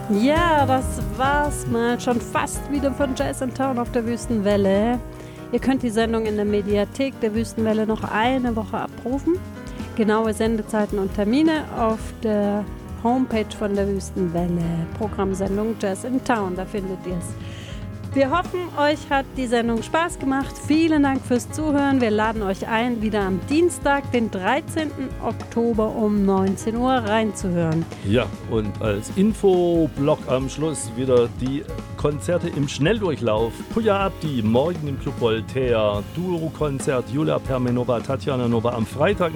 Ja, das war's mal schon fast wieder von Jazz in Town auf der Wüstenwelle. Ihr könnt die Sendung in der Mediathek der Wüstenwelle noch eine Woche abrufen. Genaue Sendezeiten und Termine auf der Homepage von der Wüstenwelle. Programmsendung Jazz in Town, da findet ihr es. Wir hoffen, euch hat die Sendung Spaß gemacht. Vielen Dank fürs Zuhören. Wir laden euch ein, wieder am Dienstag, den 13. Oktober um 19 Uhr reinzuhören. Ja, und als Infoblock am Schluss wieder die Konzerte im Schnelldurchlauf. Puja Abdi, morgen im Club Voltaire. Duo-Konzert Julia Permenova, Tatjana Nova am Freitag,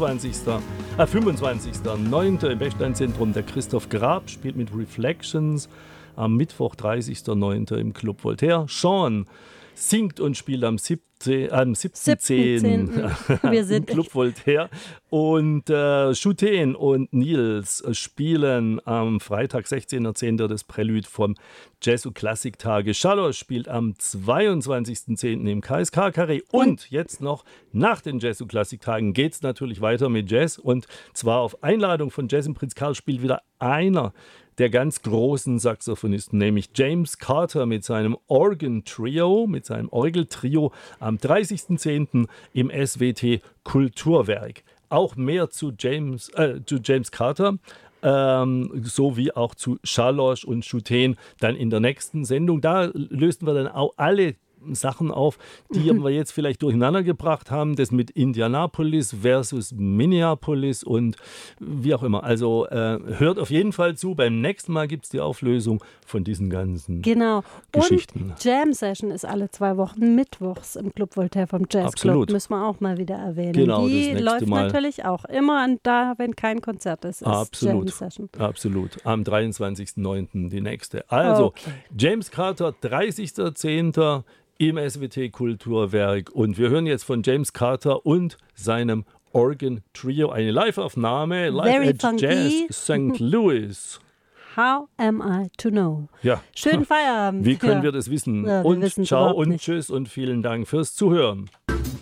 25.09. im Bechsteinzentrum. Der Christoph Grab spielt mit Reflections. Am Mittwoch, 30.09. im Club Voltaire. Sean singt und spielt am 17. Wir sind im Club Voltaire. Und Shuten und Nils spielen am Freitag, 16.10. das Prälude vom Jazz- und Klassiktage. Schalosch spielt am 22.10. im KSK Carré. Und jetzt noch nach den Jazz- und Klassiktagen geht es natürlich weiter mit Jazz. Und zwar auf Einladung von Jazz im Prinz Karl spielt wieder einer der ganz großen Saxophonisten, nämlich James Carter mit seinem Orgeltrio am 30.10. im SWT Kulturwerk. Auch mehr zu James Carter, sowie auch zu Schalosch und Shuten dann in der nächsten Sendung. Da lösten wir dann auch alle Sachen auf, die wir jetzt vielleicht durcheinander gebracht haben. Das mit Indianapolis versus Minneapolis und wie auch immer. Also hört auf jeden Fall zu. Beim nächsten Mal gibt es die Auflösung von diesen ganzen Geschichten. Und Jam Session ist alle 2 Wochen mittwochs im Club Voltaire vom Jazz Absolut. Club. Müssen wir auch mal wieder erwähnen. Genau, die das nächste läuft Mal. Natürlich auch immer da, wenn kein Konzert ist. Absolut. Jam Session. Absolut. Am 23.09. die nächste. Also, Okay. James Carter, 30.10. im SWT Kulturwerk. Und wir hören jetzt von James Carter und seinem Organ-Trio eine Live-Aufnahme, Very live at funky. Jazz St. Louis. How am I to know? Ja. Schönen Feierabend. Wie können wir das wissen? Ja, wir und wissen's ciao überhaupt und nicht. tschüss und vielen Dank fürs Zuhören.